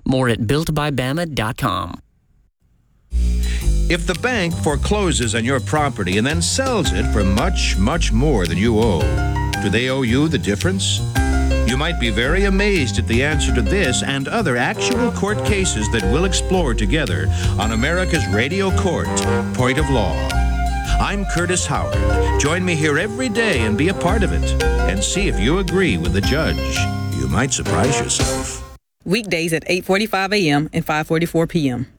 More at BuiltByBama.com. If the bank forecloses on your property and then sells it for much, much more than you owe, do they owe you the difference? You might be very amazed at the answer to this and other actual court cases that we'll explore together on America's Radio Court, Point of Law. I'm Curtis Howard. Join me here every day and be a part of it, and see if you agree with the judge. You might surprise yourself. Weekdays at 8:45 a.m. and 5:44 p.m.